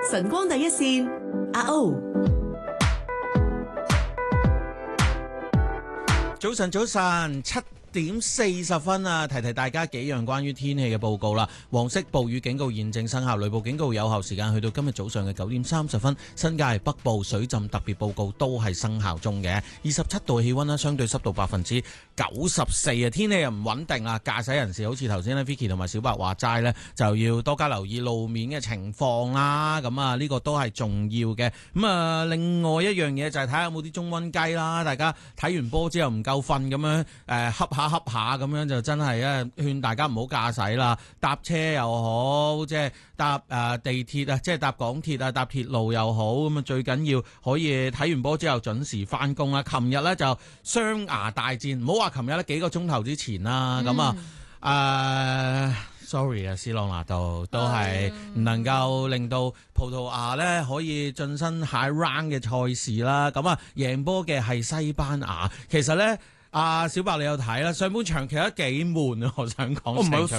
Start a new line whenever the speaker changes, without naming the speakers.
晨光第一線，阿歐。
早晨7:40啊！提大家幾樣關於天氣嘅報告啦。黃色暴雨警告現正生效，雷暴警告有效時間去到今日早上嘅9:30。新界北部水浸特別報告都係生效中嘅。27度氣溫啦，相對濕度94%啊。天氣又唔穩定啊，駕駛人士好似頭先咧 Vicky 同埋小白話齋呢，就要多加留意路面嘅情況啦。咁啊，呢個都係重要嘅。咁啊，另外一樣嘢就係睇下有冇啲中溫雞啦。大家睇完波之後唔夠瞓咁樣恰下咁樣就真係勸大家唔好駕駛啦。搭車又好，即係搭地鐵啊，即係搭港鐵啊，搭鐵路又好。咁啊，最緊要可以睇完波之後準時翻工啦。琴日呢就雙牙大戰，唔好話琴日呢幾個鐘頭之前啦。咁sorry 啊，斯朗拿度都係唔能夠令到葡萄牙呢可以晉身下 round 嘅賽事啦。咁啊，贏波嘅係西班牙。其實呢，小白你有睇啦，上半場其實幾悶啊，我想講。